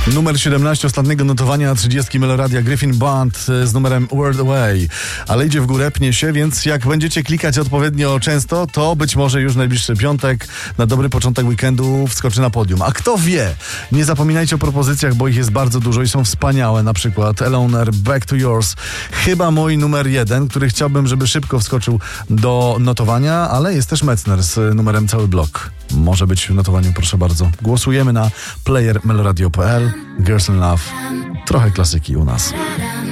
Numer 17 ostatniego notowania 30 Meloradia Griffin Band z numerem World Away. Ale idzie w górę, pnie się, więc jak będziecie klikać odpowiednio często, to być może już najbliższy piątek na dobry początek weekendu wskoczy na podium. A kto wie? Nie zapominajcie o propozycjach, bo ich jest bardzo dużo i są wspaniałe. Na przykład Eloner, Back to Yours. Chyba mój numer 1, który chciałbym, żeby szybko wskoczył do notowania, ale jest też Metzner z numerem Cały Blok. Może być w notowaniu, proszę bardzo. Głosujemy na player meloradio.pl. Girls in Love. Trochę klasyki u nas.